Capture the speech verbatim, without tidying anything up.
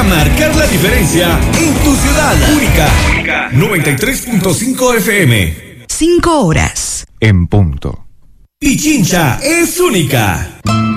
marcar la diferencia en tu ciudad. Única. noventa y tres punto cinco F M. Cinco horas. En punto. Pichincha es única.